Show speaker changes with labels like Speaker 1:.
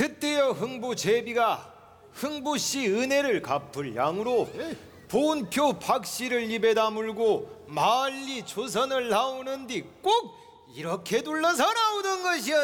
Speaker 1: 그때여 흥부 제비가 흥부씨 은혜를 갚을 양으로 본표 박씨를 입에 다물고 멀리 조선을 나오는 뒤 꼭 이렇게 둘러서 나오던 것이었다.